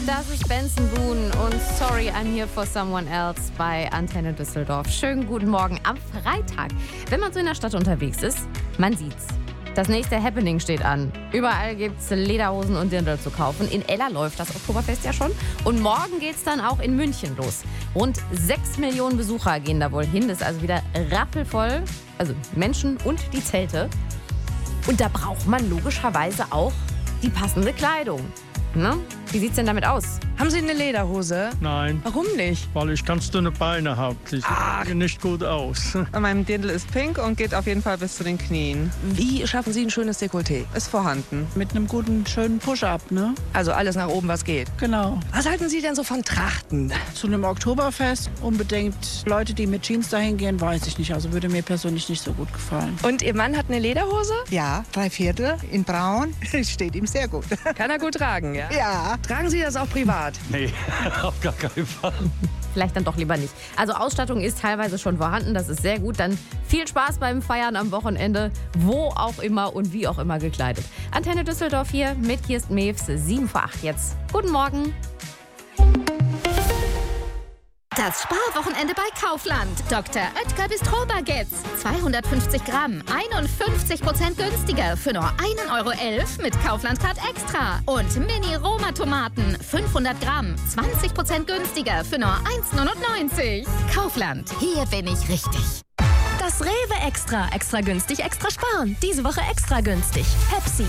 Das ist Benson Boone und Sorry, I'm Here for Someone Else bei Antenne Düsseldorf. Schönen guten Morgen am Freitag. Wenn man so in der Stadt unterwegs ist, man sieht's. Das nächste Happening steht an. Überall gibt's Lederhosen und Dirndl zu kaufen. In Ella läuft das Oktoberfest ja schon. Und morgen geht's dann auch in München los. Rund 6 Millionen Besucher gehen da wohl hin. Das ist also wieder rappelvoll. Also Menschen und die Zelte. Und da braucht man logischerweise auch die passende Kleidung. Ne? Wie sieht's denn damit aus? Haben Sie eine Lederhose? Nein, Warum nicht? weil ich ganz dünne Beine habe. Die sehen nicht gut aus. Mein Dirndl ist pink und geht auf jeden Fall bis zu den Knien. Wie schaffen Sie ein schönes Dekolleté? Ist vorhanden. Mit einem guten, schönen Push-Up, ne? Also alles nach oben, was geht. Genau. Was halten Sie denn so von Trachten? Zu einem Oktoberfest unbedingt Leute, die mit Jeans dahin gehen, weiß ich nicht. Also würde mir persönlich nicht so gut gefallen. Und Ihr Mann hat eine Lederhose? Ja, 3/4 in braun. Steht ihm sehr gut. Kann er gut tragen, ja? Ja. Tragen Sie das auch privat? Nee, auf gar keinen Fall. Vielleicht dann doch lieber nicht. Also Ausstattung ist teilweise schon vorhanden, das ist sehr gut. Dann viel Spaß beim Feiern am Wochenende, wo auch immer und wie auch immer gekleidet. Antenne Düsseldorf hier mit Kirsten Mewes, 7 vor 8 jetzt. Guten Morgen. Das Sparwochenende bei Kaufland. Dr. Oetker Bistro-Baguettes. 250 Gramm, 51% günstiger für nur 1,11 € mit Kaufland-Card Extra. Und Mini-Roma-Tomaten, 500 Gramm, 20% günstiger für nur 1,99 €. Kaufland, hier bin ich richtig. Das Rewe Extra. Extra günstig, extra sparen. Diese Woche extra günstig. Pepsi,